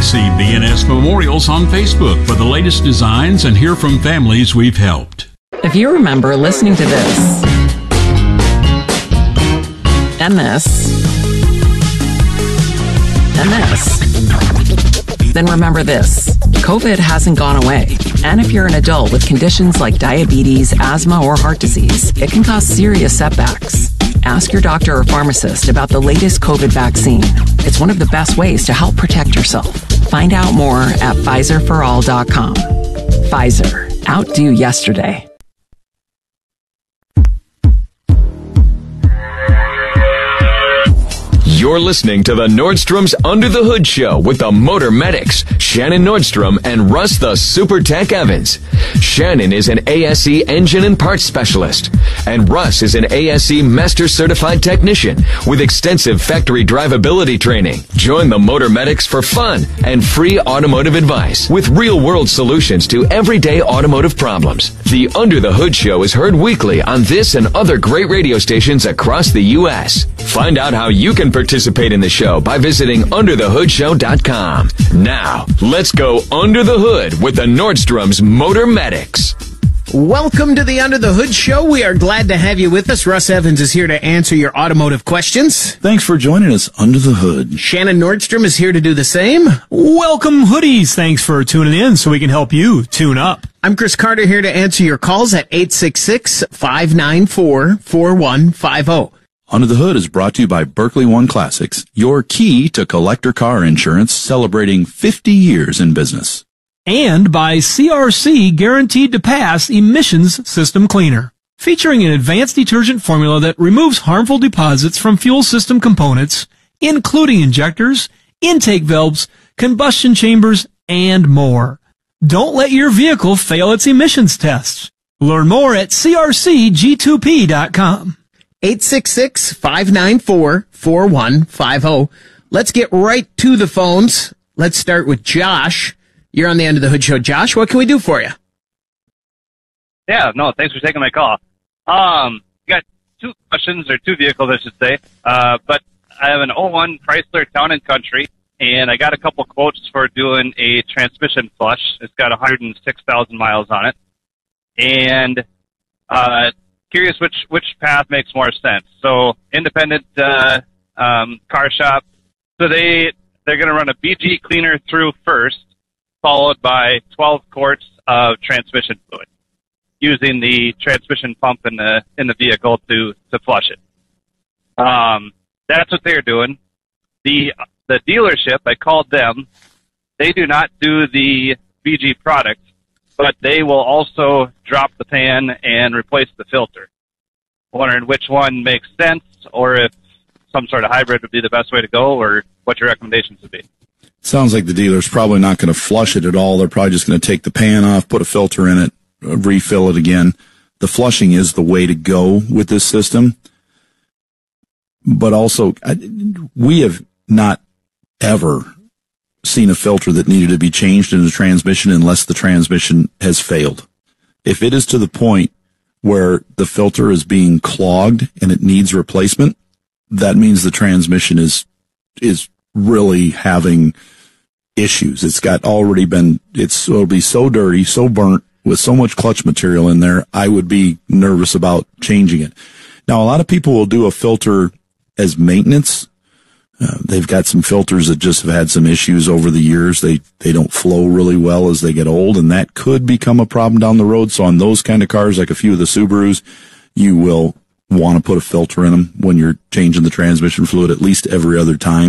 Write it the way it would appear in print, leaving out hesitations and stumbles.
See BNS Memorials on Facebook for the latest designs and hear from families we've helped. If you remember listening to this, and this, and this, then remember this. COVID hasn't gone away. And if you're an adult with conditions like diabetes, asthma, or heart disease, it can cause serious setbacks. Ask your doctor or pharmacist about the latest COVID vaccine. It's one of the best ways to help protect yourself. Find out more at PfizerForAll.com. Pfizer. Outdo yesterday. You're listening to the Nordstrom's Under the Hood Show with the Motor Medics, Shannon Nordstrom and Russ the Super Tech Evans. Shannon is an ASE engine and parts specialist, and Russ is an ASE Master Certified Technician with extensive factory drivability training. Join the Motor Medics for fun and free automotive advice with real-world solutions to everyday automotive problems. The Under the Hood Show is heard weekly on this and other great radio stations across the U.S. Find out how you can participate in the show by visiting underthehoodshow.com. Now, let's go under the hood with the Nordstrom's Motor Medics. Welcome to the Under the Hood Show. We are glad to have you with us. Russ Evans is here to answer your automotive questions. Thanks for joining us under the hood. Shannon Nordstrom is here to do the same. Welcome, hoodies. Thanks for tuning in so we can help you tune up. I'm Chris Carter here to answer your calls at 866-594-4150. Under the Hood is brought to you by Berkeley One Classics, your key to collector car insurance, celebrating 50 years in business. And by CRC Guaranteed to Pass Emissions System Cleaner, featuring an advanced detergent formula that removes harmful deposits from fuel system components, including injectors, intake valves, combustion chambers, and more. Don't let your vehicle fail its emissions tests. Learn more at crcg2p.com. 866-594-4150. Let's get right to the phones. Let's start with Josh. You're on the Under the Hood Show. Josh, what can we do for you? Yeah, no, thanks for taking my call. Got two questions, or two vehicles, I should say. But I have an 01 Chrysler Town & Country, and I got a couple quotes for doing a transmission flush. It's got 106,000 miles on it. And curious which path makes more sense. So independent car shop. So they're going to run a BG cleaner through first, followed by 12 quarts of transmission fluid, using the transmission pump in the vehicle to flush it. That's what they're doing. The dealership, I called them. They do not do the BG product, but they will also drop the pan and replace the filter. Wondering which one makes sense, or if some sort of hybrid would be the best way to go, or what your recommendations would be. Sounds like the dealer's probably not going to flush it at all. They're probably just going to take the pan off, put a filter in it, refill it again. The flushing is the way to go with this system. But also, we have not ever seen a filter that needed to be changed in the transmission unless the transmission has failed. If it is to the point where the filter is being clogged and it needs replacement, that means the transmission is really having issues. It'll be so dirty, so burnt, with so much clutch material in there, I would be nervous about changing it. Now, a lot of people will do a filter as maintenance. They've got some filters that just have had some issues over the years. They don't flow really well as they get old, and that could become a problem down the road. So on those kind of cars, like a few of the Subarus, you will want to put a filter in them when you're changing the transmission fluid at least every other time.